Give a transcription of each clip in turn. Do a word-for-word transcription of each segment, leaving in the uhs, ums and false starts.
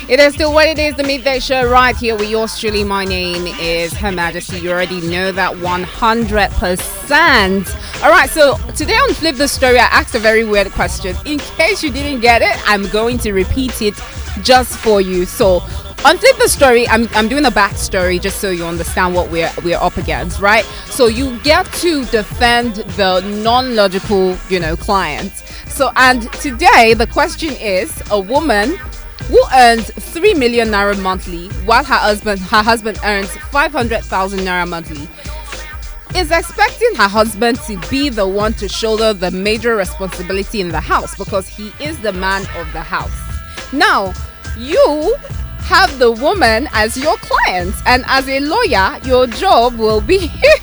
It is still what it is, the Midday Show right here with yours truly. My name is Her Majesty. You already know that one hundred percent. All right, so today on Flip the Story, I asked a very weird question. In case you didn't get it, I'm going to repeat it just for you. So on Flip the Story, I'm, I'm doing a backstory just so you understand what we're we're up against, right? So you get to defend the non-logical, you know, clients. So, and today the question is, a woman who earns three million naira monthly while her husband her husband earns five hundred thousand naira monthly is expecting her husband to be the one to shoulder the major responsibility in the house because he is the man of the house. Now, you have the woman as your client, and as a lawyer, your job will be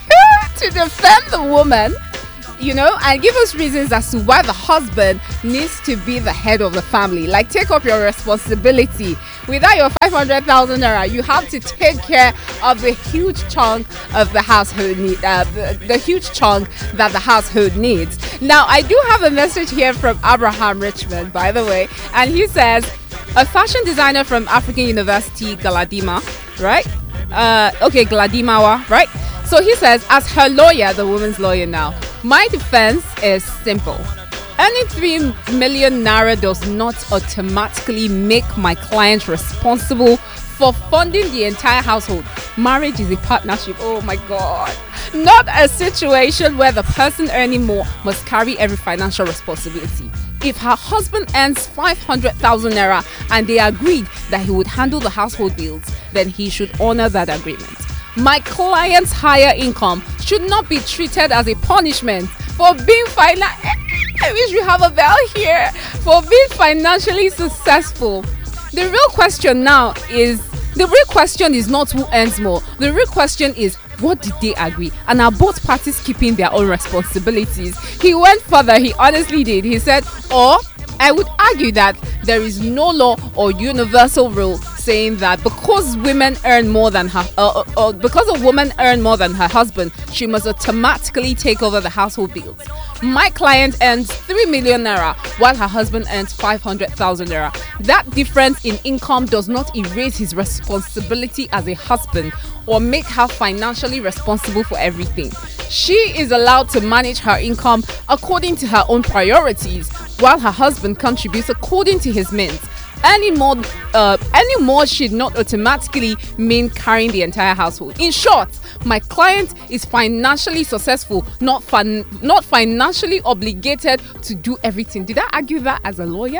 to defend the woman, you know, and give us reasons as to why the husband needs to be the head of the family. Like, take up your responsibility. Without your five hundred thousand naira, you have to take care of the huge chunk of the household need, uh, the, the huge chunk that the household needs. Now, I do have a message here from Abraham Richmond, by the way, and he says, a fashion designer from African University, Galadima, right? Uh, okay, Galadimawa, right? So he says, as her lawyer, the woman's lawyer now, my defense is simple. Earning three million naira does not automatically make my client responsible for funding the entire household. Marriage is a partnership. Oh my God. Not a situation where the person earning more must carry every financial responsibility. If her husband earns five hundred thousand naira and they agreed that he would handle the household bills, then he should honor that agreement. My client's higher income should not be treated as a punishment for being financially. I wish we have a bell here. For being financially successful. The real question now is the real question is not who earns more. The real question is, what did they agree? And are both parties keeping their own responsibilities? He went further. He honestly did. He said, or I would argue that there is no law or universal rule saying that because women earn more than her, uh, uh, uh, because a woman earn more than her husband, she must automatically take over the household bills. My client earns three million naira while her husband earns five hundred thousand naira. That difference in income does not erase his responsibility as a husband or make her financially responsible for everything. She is allowed to manage her income according to her own priorities, while her husband contributes according to his means. Any more, uh, any more should not automatically mean carrying the entire household. In short, my client is financially successful, not fin- not financially obligated to do everything. Did I argue that as a lawyer?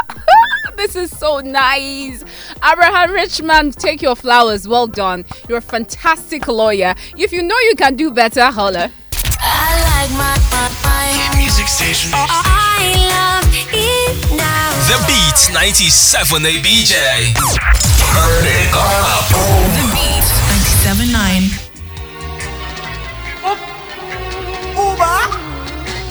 This is so nice. Abraham Richmond, take your flowers. Well done. You're a fantastic lawyer. If you know you can do better, holler. I like my, my, my music station. I love it now. The Beat ninety-seven A B J. Turn it up. The Beat